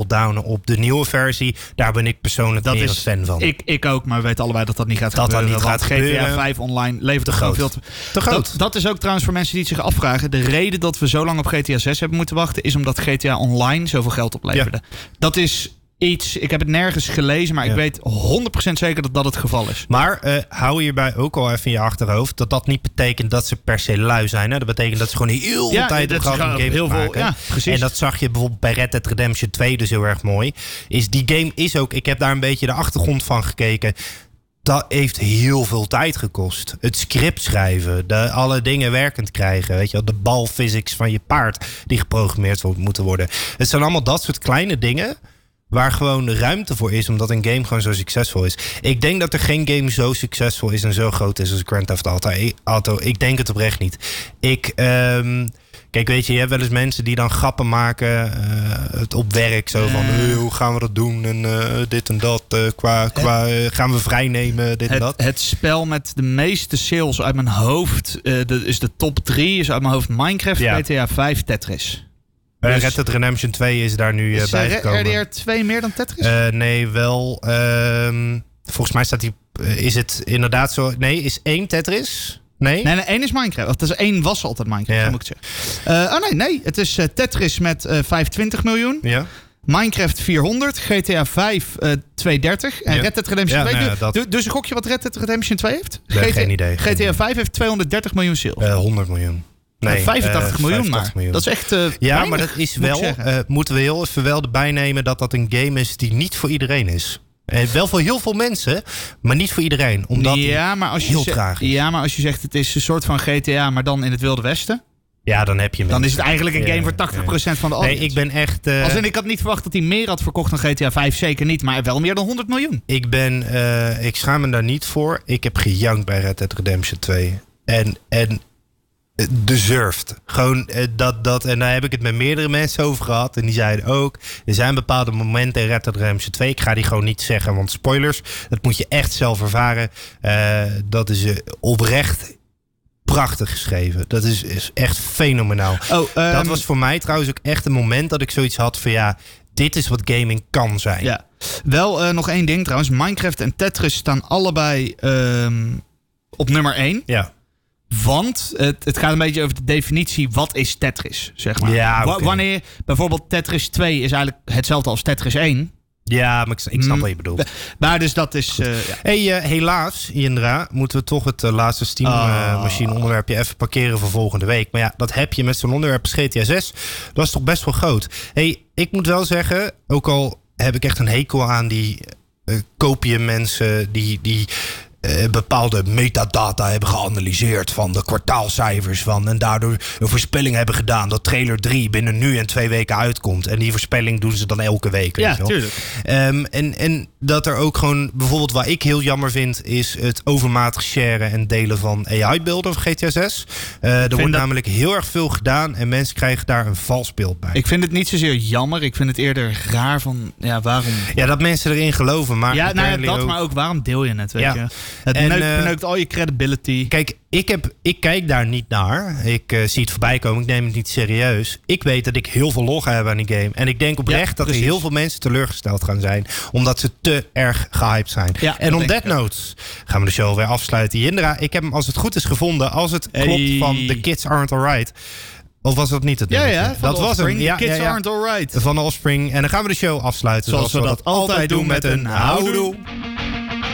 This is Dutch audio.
downen op de nieuwe versie. Daar ben ik persoonlijk meer een fan van. Ik ook, maar we weten allebei dat niet gaat gebeuren. Dat niet gaat gebeuren. GTA 5 online levert er gewoon veel te groot. Dat is ook trouwens voor mensen die het zich afvragen. De reden dat we zo lang op GTA 6 hebben moeten wachten is omdat GTA Online zoveel geld opleverde. Ja. Dat is iets, ik heb het nergens gelezen, maar ik weet 100% zeker dat dat het geval is. Maar hou hierbij ook al even in je achterhoofd dat niet betekent dat ze per se lui zijn. Hè? Dat betekent dat ze gewoon heel veel tijd hebben gehad om games te maken. Ja, precies. En dat zag je bijvoorbeeld bij Red Dead Redemption 2 dus heel erg mooi. Die game is ook, ik heb daar een beetje de achtergrond van gekeken. Dat heeft heel veel tijd gekost. Het script schrijven, alle dingen werkend krijgen. Weet je wel, de balphysics van je paard die geprogrammeerd moeten worden. Het zijn allemaal dat soort kleine dingen waar gewoon de ruimte voor is, omdat een game gewoon zo succesvol is. Ik denk dat er geen game zo succesvol is en zo groot is als Grand Theft Auto. Ik denk het oprecht niet. Kijk, weet je hebt wel eens mensen die dan grappen maken het op werk. Zo van, hoe gaan we dat doen? En dit en dat. Gaan we vrijnemen? Dit en dat. Het spel met de meeste sales uit mijn hoofd is de top 3. Is uit mijn hoofd Minecraft, GTA 5, Tetris. Red Dead Redemption 2 is daar nu bijgekomen. Is RDR 2 meer dan Tetris? Nee, wel. Volgens mij staat is het inderdaad zo. Nee, is 1 Tetris? Nee, 1 is Minecraft. Dat is 1 was altijd Minecraft, moet ik het zeggen. Nee. Het is Tetris met 25 miljoen. Ja. Minecraft 400. GTA 5 230. En Red Dead Redemption 2. Dus een gokje wat Red Dead Redemption 2 heeft? Geen idee. GTA 5 heeft 230 miljoen sales. 100 miljoen. Nee, 85 miljoen maar. Miljoen. Dat is echt weinig, maar dat is wel. Moeten we heel even wel erbij nemen dat een game is die niet voor iedereen is. Wel voor heel veel mensen, maar niet voor iedereen. Omdat heel traag is. Ja, maar als je zegt het is een soort van GTA, maar dan in het Wilde Westen. Ja, dan heb je mensen. Dan is het eigenlijk een game voor 80% van de audience. Nee, ik ben echt. Ik had niet verwacht dat hij meer had verkocht dan GTA 5. Zeker niet, maar wel meer dan 100 miljoen. Ik schaam me daar niet voor. Ik heb gejankt bij Red Dead Redemption 2. En deserved. Gewoon dat. En daar heb ik het met meerdere mensen over gehad. En die zeiden ook, er zijn bepaalde momenten in Red Dead Redemption 2. Ik ga die gewoon niet zeggen, want spoilers. Dat moet je echt zelf ervaren. Dat is oprecht prachtig geschreven. Dat is echt fenomenaal. Dat was voor mij trouwens ook echt een moment dat ik zoiets had van dit is wat gaming kan zijn. Ja. Wel nog één ding trouwens. Minecraft en Tetris staan allebei op nummer 1. Ja. Want het gaat een beetje over de definitie. Wat is Tetris, zeg maar. Ja, okay. Wanneer bijvoorbeeld Tetris 2 is eigenlijk hetzelfde als Tetris 1. Ja, maar ik snap wat je bedoelt. Maar dus dat is... helaas, Indra, moeten we toch het laatste Steam-machine onderwerpje even parkeren voor volgende week. Maar dat heb je met zo'n onderwerp als GTA 6. Dat is toch best wel groot. Ik moet wel zeggen, ook al heb ik echt een hekel aan die kopiën mensen die bepaalde metadata hebben geanalyseerd van de kwartaalcijfers van en daardoor een voorspelling hebben gedaan dat trailer 3 binnen nu en 2 weken uitkomt. En die voorspelling doen ze dan elke week. Ja, tuurlijk. En dat er ook gewoon, bijvoorbeeld waar ik heel jammer vind, is het overmatig sharen en delen van AI-beelden van GTA 6. Er wordt namelijk heel erg veel gedaan en mensen krijgen daar een vals beeld bij. Ik vind het niet zozeer jammer. Ik vind het eerder raar van, waarom... Ja, dat mensen erin geloven. Maar maar ook waarom deel je het, weet je? Het neukt al je credibility. Kijk, ik kijk daar niet naar. Ik zie het voorbij komen. Ik neem het niet serieus. Ik weet dat ik heel veel lol ga hebben aan die game. En ik denk oprecht dat er heel veel mensen teleurgesteld gaan zijn. Omdat ze te erg gehyped zijn. Ja, en on that note gaan we de show weer afsluiten. Jindra, ik heb hem als het goed is gevonden. Als het klopt van The Kids Aren't Alright. Of was dat niet het nummer? Ja, dat was hem. The Kids Aren't Alright. Van Offspring. En dan gaan we de show afsluiten. Zoals we dat altijd doen met een houdoe.